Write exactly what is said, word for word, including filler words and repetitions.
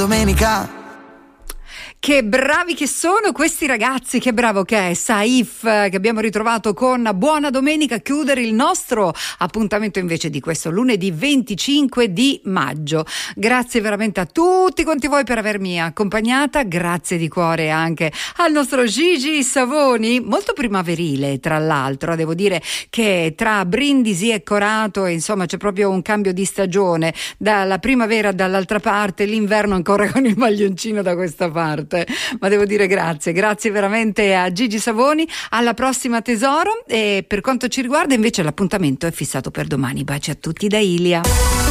domenica. Che bravi che sono questi ragazzi, che bravo che è Saif, che abbiamo ritrovato con Buona Domenica a chiudere il nostro appuntamento invece di questo lunedì venticinque di maggio. Grazie veramente a tutti quanti voi per avermi accompagnata, grazie di cuore anche al nostro Gigi Savoni, molto primaverile tra l'altro, devo dire che tra Brindisi e Corato insomma c'è proprio un cambio di stagione, dalla primavera dall'altra parte, l'inverno ancora con il maglioncino da questa parte. Ma devo dire grazie, grazie veramente a Gigi Savoni. Alla prossima tesoro, e per quanto ci riguarda invece l'appuntamento è fissato per domani. Baci a tutti da Ilia.